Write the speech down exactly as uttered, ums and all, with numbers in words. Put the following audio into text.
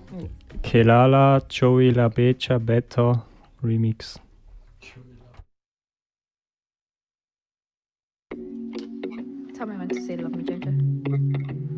Kelala, Joey La Becha, Better Remix. Tell me when to say Love Me Jojo.